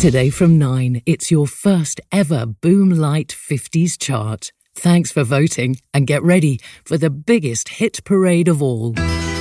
Saturday from 9, it's your first ever Boom Light 50s chart. Thanks for voting and get ready for the biggest hit parade of all.